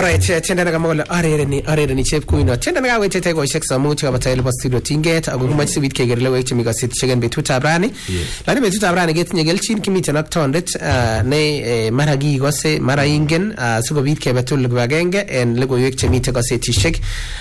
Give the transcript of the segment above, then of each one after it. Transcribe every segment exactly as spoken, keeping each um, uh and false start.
Alright, tienda na kama wala arereni arereni chep kuino. Tienda na kawe tete ko shek samu chika batayele pa studio tinget ago kuma chisi bit kegere lewe chimi ka sit chegen betu tabrani. Lani betu tabrani get nyegel chin kimita nak tondet ne mara gi gose mara ingen sugo bit ke betul lugwagenge en lego yek chimita ka sit shek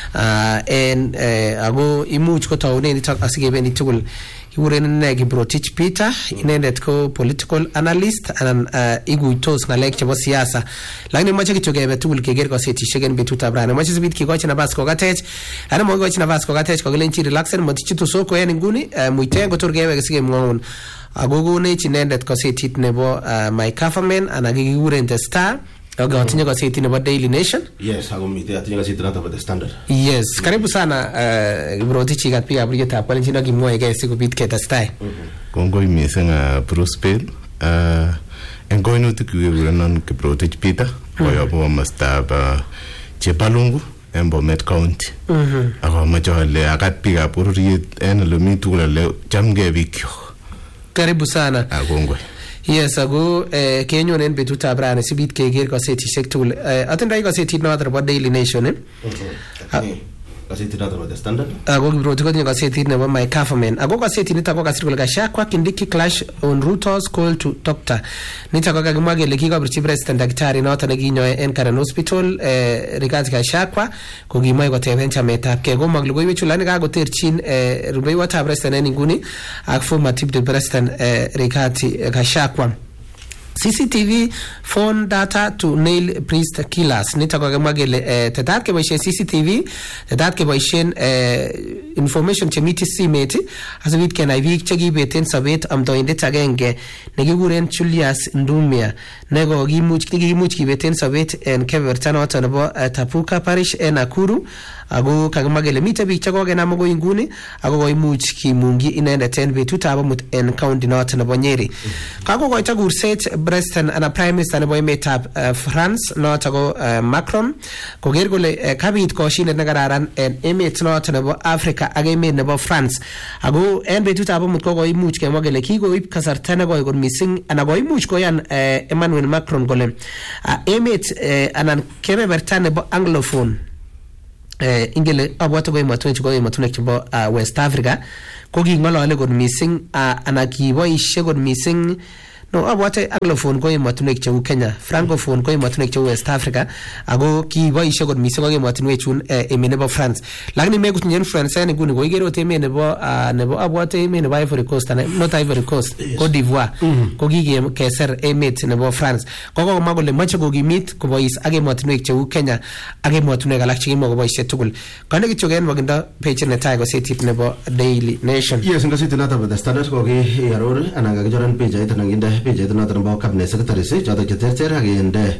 en ago imuch ko tawne ni tak asige beni tugul Iwuren negi Brotich Peter inendet ko political analyst anan igu tos ngalek chebo siasa lakini mache kichogebe tugul keger ko seti shegen betut abrana mache zibit kigochi nafasi ko gatech ana mo gochi nafasi ko gatech ko gelenchi relaxen motichitu soko yani nguni muitengo turgewe gesige mngon agogo ne chinendet ko seti nebo my government ana giwuren the star Oga watinyo kwa seti nebo Daily Nation. Yes, hago mite atinyo kwa seti nata kwa The Standard. Yes, karibu sana uh, Brotichi katpiga abrige tapwa nchino kimwa ege siku bitke tastai. Kongo imisenga Bruce Pale. Engo inuti kiwe urenon ki Brotichi Peter. Kwa yopo wa mastab Chepalungu, Embo Met County. Ako macho hale akatpiga pururiet ena lumitu kula leo jamge vikyo. Karibu sana. Akongwe. Yes, ago eh, kenyo nen betut abrane sibit keger ko seti sektul eh, atendai ko seti no other Daily Nation eh okay ko seti no other The Standard ago bro tiko ko seti nebo my government ago ko seti nitako ka sirkul gashakwa kindiki clash on Ruto's call to doctor nitako ka gimwage leki ko brichi president daktari no other ginyo en Karen Hospital eh, Rigathi Gachagua ko gimwa ko teben chametab ke go maglugo iwechulani ka go terchin eh, rubai wata president en nguni ak former deputy president eh, Rigathi Gachagua C C T V phone data to nail priest killers nitako kemwagele eh, tetat ke boishen C C T V tetat ke boishen eh, information chemiti simeti asibit kenai biik chekibeten sobet amdoindet agenge nekikuren Julius Ndumia nego kimuch kimuch kibeten sobet en kebeberta noton nebo uh, Tapuka Parish en Nakuru ago kakimwagele mite biik chekokenam agoi nguni ago koimuch kimungi inendet en betutab amut en county noton nebo Nyeri kakokoito kurset President ana Prime Minister nebo emetab uh, France noton ko uh, Macron koker kole uh, kabit koshinet nekararan en emet noton nebo Africa ak emet nebo France ago en betutab amut ko koimuch kemwa kele kikoib kasarta nekoi kot mising ana koimuch koyan uh, Emmanuel Macron kole uh, emet uh, anan kebeberta nebo anglophone eh ingele abwate ko emotunwek ko emotunwek chebo uh, West Africa ko kingolole kot mising uh, ana kiboishe kot mising no abwate anglophone ko emotunwek cheu Kenya francophone ko emotunwek cheu West Africa ago kiboishe kot mising ko emotunwek chun eh, emet nebo France lakini mekutinye influence en nguni ko igero emet nebo uh, nebo abwate emet nebo Ivory Coast ana not Ivory Coast yes. Cote d'Ivoire mm-hmm. Ko kikeser emet nebo France ko komwa kole moche kokimit kobois ak emotunwek cheu Kenya ak emotunwek alak chekimo koboishe tugul kane kityo ken wakindo page netai ko setit nebo Daily Nation. Yes, ngositi nata The Standard ko ki yaror ana ngakijoran page ita nginde page ita nata nebo cabinet secretary se joto cheterter agende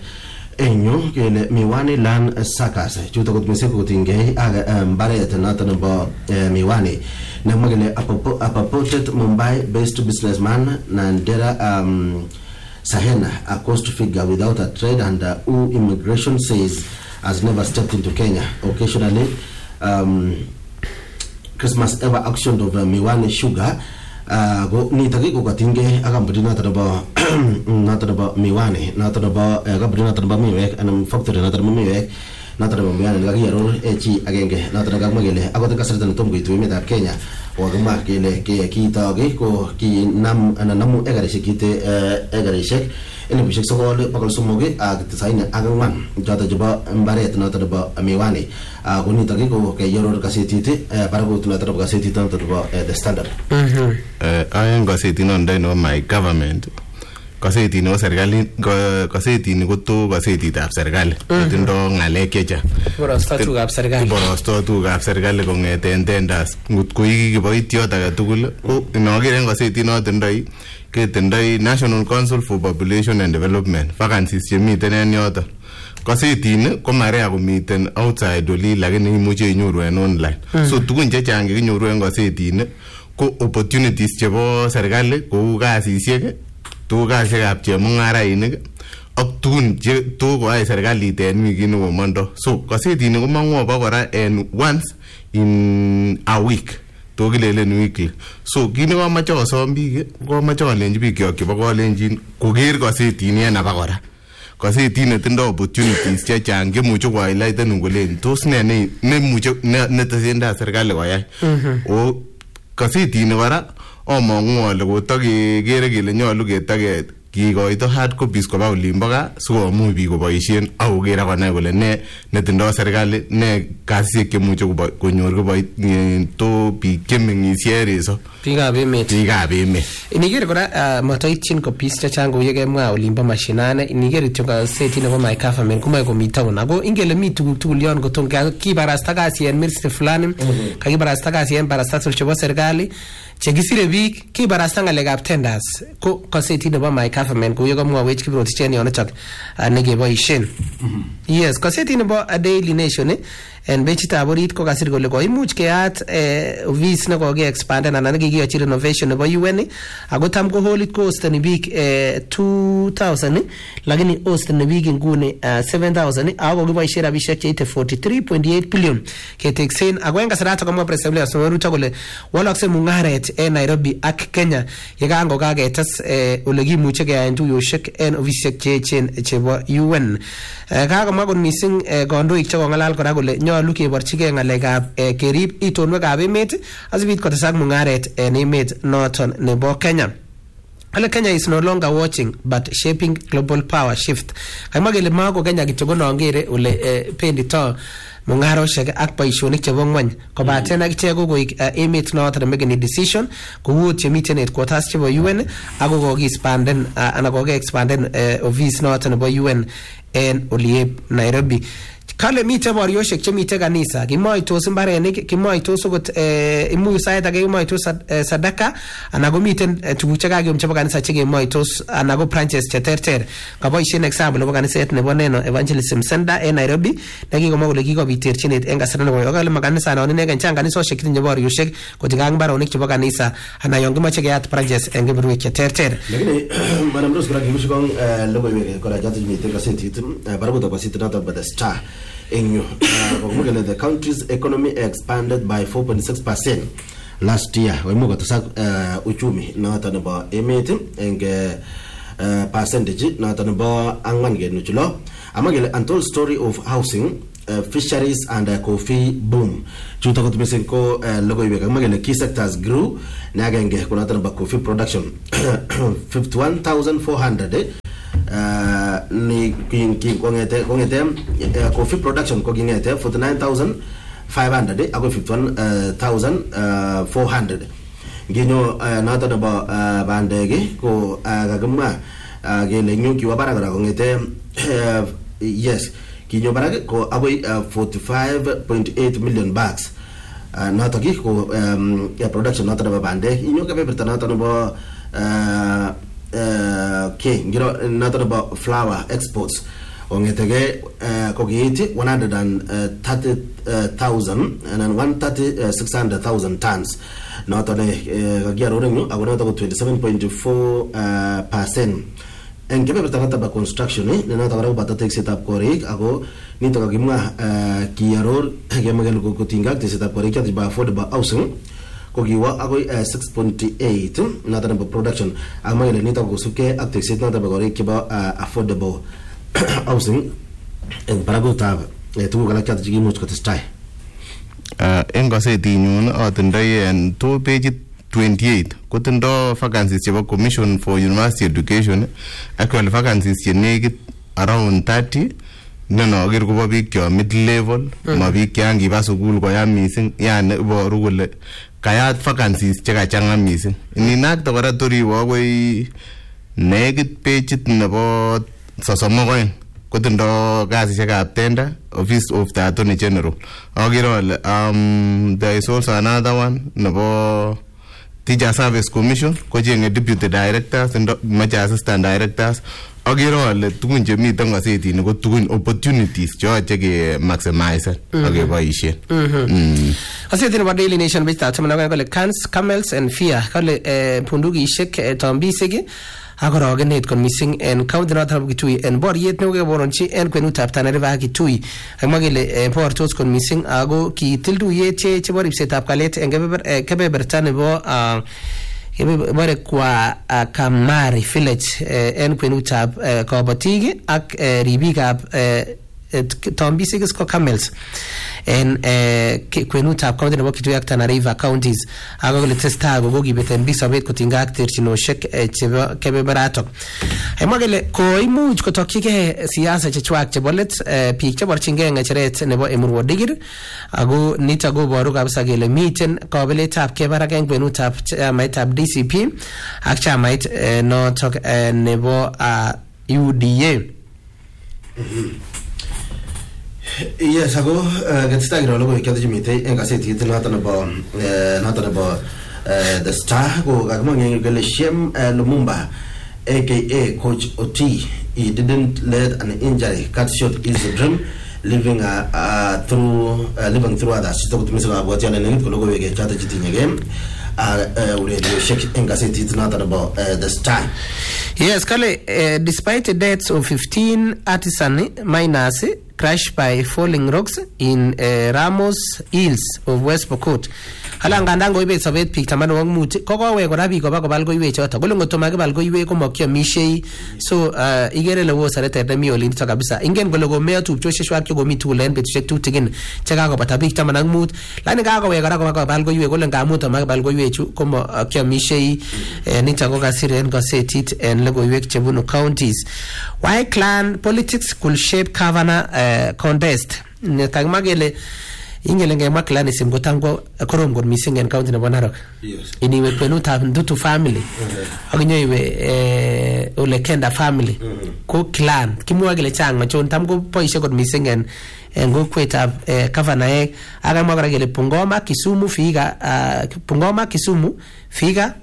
enyo kele Miwani Land Sakas chuto kot mise kutinge aga mbaret nata nebo Miwani na magele a purported Mumbai based businessman Nandera um, Sahena a coast figure without a trade and uh, who immigration says has never stepped into Kenya. Occasionally um, Christmas ever auctioned of uh, Miwani sugar uh, go ni taki ko katinge agambudi nata ba nata ba Miwani nata ba agambudi nata ba Miwek and factory nata ba Miwek nata ba Miwani ngaki yaror echi agenge nata ga magele agote kasarta ntom gitu emetab Kenya wagma kele ke kita ge ko ki nam ana namu egarishe kite egarishe ene bishek sokole bakal sumoge ag tsaine agwan jota joba mbaret nata ba Miwani agoni taki ko ke yoror kasetite para ko tunata ba kasetite nata ba The Standard mhm eh ayen kaseti non dai no my government kaseti no serikali kaseti ni goto kaseti tab serikali tindo ngalek checha borosto tugab serikali borosto tugab serikali kongeten tendas ngut ko iki kiboitiot age tugul ko inogeren kaseti no tindoi ke tindoi National Council for Population and Development vacancies chemiten en yoto kaseti ni ko marea komiten outside oli lakini imuche inyoru en online so tugun chechang kinyoru en kaseti ni ko opportunities chebo serikali kou kasisiek tukasiekab chemungarainik ak tugun che to koai serikalit en wikit nekomondo so kasetini komongu abakora en once in a week to kilelen weekly so kini komoche kosom biik komoche kolenji biik kyok chebo kolenjin koker kasetini en abakora kasetit netindoi opportunities chechang kemuche kohighlighten ngolen tos ne ne nemuche netesentai serikali koyai. O kasetini kora omong'u ale kotakekere kele nyolu ketake kikoito hard copies koba olimbo gaa sikomuch biik koboisien akokere konai kole ne netindoi serikali ne kasisiek chemuche konyor to biik chemeng'isie reso biikab emet biikab emet. Iniker kora matoityin copies chechang kou yekemwa olimbo mashinani, iniker kityo kasetit nebo My Government komoe komi town ako ingele mi tuguk tugul yon kotom kibarasta kasi en ministry fulani kakibarasta kasi en barastatul chebo serikali chekisire biik kibarasta ng'alekab tenders ko kasetit nebo My Government kou yekamwawech Kiprotich yonitok nekeboisien. Yes, kasetit nebo Daily Nation en bechitab orit ko kasir kole koimuch keyat office nekoke expanden anan nekikiyochi renovation nebo U N ako tam ko holit ko hosteni biik two thousand lakini hosteni biik inguni seven thousand ako kokiboisien rabisiek cheite forty-three point eight billion keteksen ako en kasarato kamwa President William Samoei Ruto kole walakse mung'aret en Nairobi ak Kenya yekango kaketes ole kimuche keyaen tuyoshek en ofisisiek cheechen chebo U N. Kakomwa kot missing kandoik chekong'alal kora kole nyolu keborchigei ng'alekab kerib itonwekab emet asibit kotesak mung'aret en emet noton nebo Kenya. Ale Kenya is no longer watching but shaping global power shift. Kamwa kele mako Kenya kityo konongere ole pendito mung'aroshek ak boisionik chebo ng'wony kobaten akichek ko koik emet noton making decision kou chemiten headquarters chebo U N ako kokiexpanden anan kokeexpanden office noton nebo U N en oliep Nairobi. Kale mite borioshek chemite kanisa kimoitos mbarenik kimoitos okot imuch sait age kimoitos sadaka anan komiten tuguk chekakiyum chebo kanisa chekemoitos anan ko branches cheterter. Kaboisien example nebo kaniset nebo Neno Evangelism Center en Nairobi nekikomwa kole kikobit terchinet en kasarta nekoi. Kale makanisa non inegen chang kanisoshek kitinye borioshek koting'ak mbaronik chebo kanisa anan yon kimoche keyat branches en keberberwek cheterter. Lakini Madam Rose kora kimuche kong logoiwek kora choto chemiten kasetit barakutab kasetit noton bo The Star in you. Uh, the country's economy expanded by four point six percent last year. We move to uh, uchumi not on about emet and uh, percentage not on about angman get nuchulo. Amagel untold story of housing, uh, fisheries and uh, coffee boom. Chuta missing ko logo ibe amagel key sectors grew. Nagenge kunata about coffee production fifty-one thousand four hundred. Uh, ni king king kongete kongete coffee production ko kingete forty-nine thousand five hundred ako fifty-one thousand four hundred ginyo nata ba bandege ko kagama gele nyu kiwa baragara kongete yes kinyo barage ko aboi forty-five point eight million bags nata ki ko production nata ba bandege inyo ka be nata ba Uh, okay, you know, not about flour exports. Ongetege kogiiti one hundred thirty thousand and then one thirty six hundred thousand tons. Not only kagia rorenyo agonata ko twenty-seven point four percent. En kebe bertangata ba construction ni na nata ba tate setup korek ago nito kagimwa kiaror gemagel ko kutinga setup korek ya ba affordable housing. Kogiwa agoy six point eight nata number production amagele nita ko suke active nata ba gore kiba affordable housing en paraguta tu kala chat jigi much ko testai uh en gaseti nyun atindai en to page twenty-eight kotindo vacancies chebo commission for university education actual vacancies che nekit around thirty neno ager ko biik cho mid level ma biik yang iba sukul ko ya missing yani boru kole kayat vacancies cheka changa missing ni nak to kora tori wo koi negit page nebo sosomokoen kotindo kasisiekab tender office of the attorney general agiro um there is also another one nebo teacher service commission ko jenge deputy directors and major assistant directors agiro ale tugun je miten gaseti ni ko tugun opportunities cho che maximize age boisien aseti ni Daily Nation bita tamana kale cans camels and fear kale pundugi shek tombisegi agorogenet kon missing en county north of Kitui en boriet ne ke boronchi en kwenutab Tana River Kitui amagele portos kon missing ago ki tildu yeche che boripsetab kalet en kebeber kebeberta nebo kebebore kwa uh, Kamari village uh, en kwenutab uh, kabatik ak uh, ribikab uh, tombisik is ko camels en uh, kwenutab county nebo Kitui ak Tana River counties ako kole testa go gibeten bisobet kotinga ak terchinoshek uh, chebo kebeberatok emwa kele koimuch kotokyige siasa chechwak chebo let uh, biik cheborchingei ngecheret nebo Emurwo Digir ako nito koboru kabisa kele miten kabeletab kebarak en kwenutab chamaitab D C P ak chamait uh, notok uh, nebo uh, U D A. Yes, ako gatista giro logo ikati jimite en kaseti tinata na ba nata na ba the Star ko gagmo ngeng gele Shem Lumumba aka Coach Oti. He didn't let an injury cut short his dream living uh, uh, through uh, living through others. So to misala aboti ana nengit ko logo wege chata chitinye game uh radio shake en kaseti tinata na ba the Star. Yes, Kale, uh, despite the deaths of fifteen artisan miners crashed by falling rocks in uh, Ramos Hills of West Pokot. Hala ngandango ibe sabet pik tamano wang muti koko we kora biko bako balgo iwe chota kolo ngotoma ke balgo iwe ko mokyo mishei so uh, igere lewo sarete demi olin to kabisa ingen golo go me tu choshe shwa ke go mitu len betu tu tigin chaka go bata pik tamano mut lani ga go we kora ko bako balgo iwe kolo ngamuto ma balgo iwe chu ko mokyo mishei nita go gasire en go setit en lego iwe chebunu counties. Why clan politics could shape Kavana uh, contest ne tagmagele ingele ngema clan isim gotango korom gon missing en county na Narok. Yes. Iniwe penuta ndutu family. Aginyo iwe eh Olekenda family. Ko clan kimwagele changa chon tamgo poishe gon missing en ngo kweta Kavana e aga mwagara gele Pungoma Kisumu Figa uh, Pungoma Kisumu Figa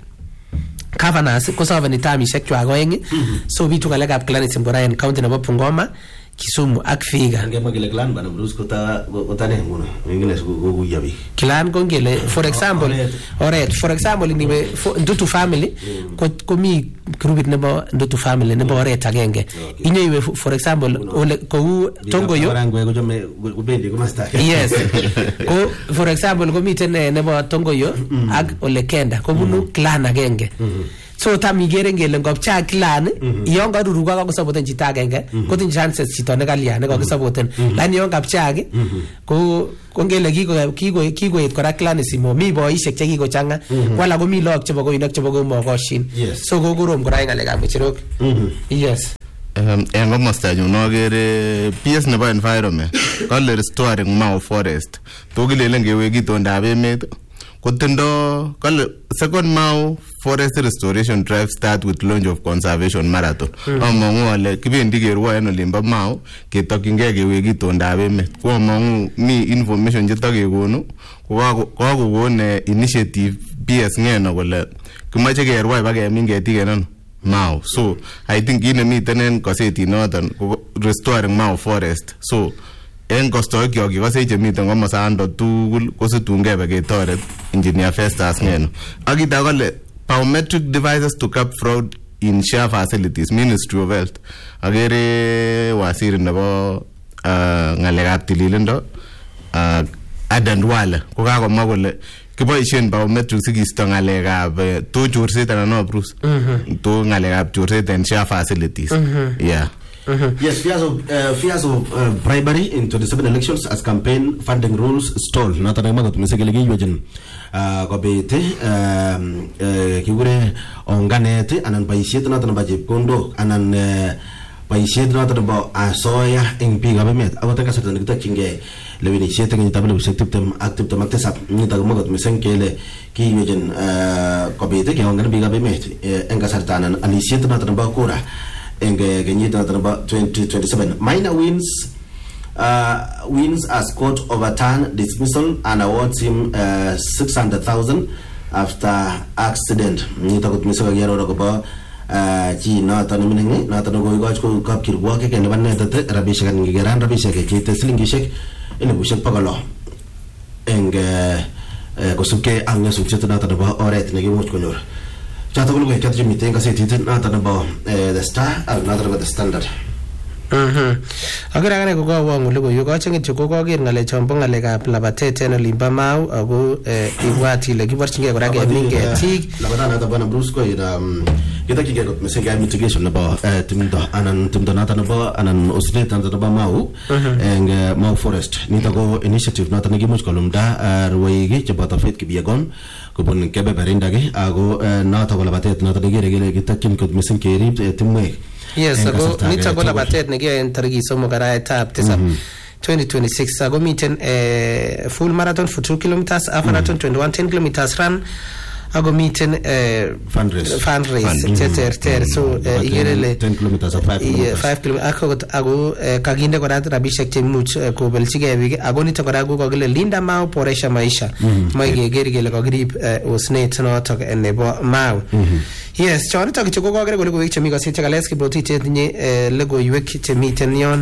Kavana ko sawa ni tami shekwa goyengi so bitu kale kap clan isim gora en county na Pungoma Kisumu ak Figa ngema gele clan bana Bruce kota kota ne ngono English go go yabi clan gongele for example alright for example ni we ndutu family ko ko mi group nebo ndutu family nebo alright agenge inyo iwe for example ole ko tongo yo rango go jome go bendi ko master yes ko for example ko miten nebo tongo yo ak Olekenda ko bunu clan agenge so tamigere ngele ngopcha clan yonga ruruga ko saboten chita agenge ko tin chances chito ne kalia ne ko saboten lani yonga pchage ko kongele kiko kiko kiko et kora clan simo mi boishek che kiko changa wala ko mi lok chebo ko inak chebo ko mo koshin so ko gorom kora ngale ga michirok yes um en komosta nyu nogere P S nebo environment kale restoring Mau forest to gilele ngewe kitondab emet kotindo kale second Mau forest restoration drive start with launch of conservation marathon amongu ale kibendi kerwa en olimba Mau ketokyinge kewe kitondab emet ko amongu mi information je takekonu ko ko kokon initiative P S ngeno kole kimache kerwa bakemin ketik enon Mau so I think ine miten en kaseti noton restoring Mau forest so en kostoik yo kikose chemiten komosando tugul kositungei beketoret engineer Festus ngeno akita kole biometric devices to cap fraud in share facilities Ministry of Health agere waziri nebo uh, ngalekab tililindo uh, Adan Duale ko kakomwa kole kiboisien biometric sikisto ngalekab uh, to chorset anan no Bruce to ngalekab chorset en share facilities yeah. Mm-hmm. Yes, fears of uh, fears of uh, bribery in twenty-seven elections as campaign funding rules stall. Nata na magot mesekele giyojen uh, kobete um, uh, kigure onganete anan paisiet nata na baje kondo anan uh, paisiet nata na ba asoya ing piga bemet awata ka sa nagta kinge lewini siete ngi tabele septem active tam active nita magot mesenkele giyojen uh, kobete ke ongan piga bemet enga sartanan ali siete nata na ba kura enge genyita about twenty twenty-seven minor wins uh, wins as court overturn dismissal and awards him uh, six hundred thousand after accident nita kutmisa gero rogoba chi nata niminengi nata no goigo ko kap kirwa ke ken banne tate rabisha kan ngigeran rabisha ke kite slingishek ene bushek pagalo enge ko suke anga sukcheta nata ba oret ne gimuch konyor chato ko ke katje miten ka seti nata ba the Star and nata ba the Standard. Mhm. Agere agane ko kawang ole ko yo ka chengit ko koker ngale chombo ngale kap labatet en olimba mau ako ibwati le kiborchinge kora ke mingetik labatana ta bana Bruce ko ira kita kike got mesenga mitigation nabo timdo anan timdo nata nabo anan osnet nata nabo mau eng mau forest nita ko initiative nata ngi much kolumda arwayigi chebata fet kibiagon kubun kebe berindage ago nata ko labatet nata ngi regele kita kin got mesen kerib timwe. Yes, ago nita ko labatet ngi en tarigi somo kara tap tisap twenty twenty-six ago meeting uh, full marathon for two kilometers, half marathon mm-hmm. twenty-one ten kilometers run ago meeting uh, fundraise fundraise ter ter so igerele ten kilometers or five kilometers five kilometers ago ago kaginde kora rabishek chemuch ko belchige bige ago nito kora ago kogile linda mau poresha maisha maige gerigele kogrip osnet notok nebo mau. Yes, chon to kicho kogere gole ko chemi ko sita kaleski broti tinye lego yuek chemiten yon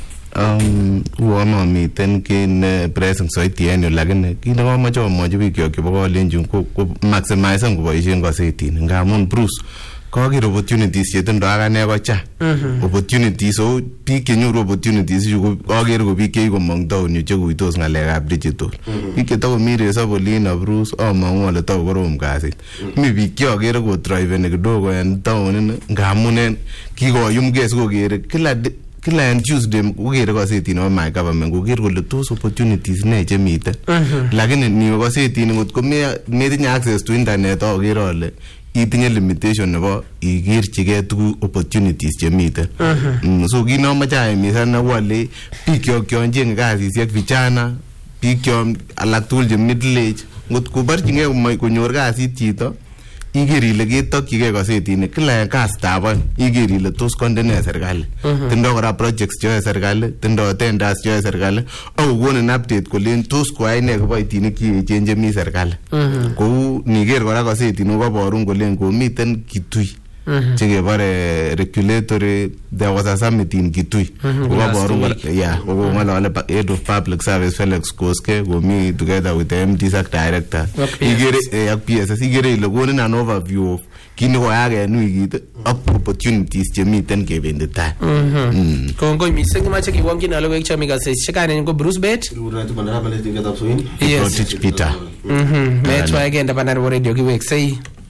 um wama miten kin present soiti en lakini kile ko macho moje biik yo kibo ko lenjun ko maximize ko boisien ko setin ngamun Bruce ko ki opportunities yetindo akane ko cha opportunities so biik kenyoru opportunities yu ko ager ko biik ke ko mongto ni che kuitos ngalekab digital biik che to mi reso bolina Bruce o mangu ole to korom kasit mi biik che ager ko drive ne kidogo en town ngamun en kikoyumge siko kere kila kila en Tuesday ukere gazeti no my government ukere kole tos opportunities ne che mite lakini ni gazeti ni ngot ko me netinye access to internet ukere ole itinye limitation nebo igerchige tugu opportunities che mite so kino macha misa na wale biik yo kyonjeng kasisiek vijana biik yo alak tugul che middle age ngot ko barchinge konyor kasit chito iger ile ketokyige gazetini kila kastab iger ile tos kondene serikali tindo kora projects che serikali tindo tenders che serikali au konin update kolen tos koai ne kiboitinik che echen che mi serikali kou niger kora gazetini koborun kolen komiten Kitui chekebore regulatory there was a summit in Kitui koborun yeah ngolole head of public service Felix Koske komi together with the M Ds ak director igere ak P S S igere ile konin an overview of kini koyak en wikit ak opportunities chemiten kebendi tai kongoi mising mache kiwongin alo koik chami gase shikane ko Bruce Bet uratu bandara bale tinga tapsoin Rotich Peter mhm metwa agenda bandara radio kiweksei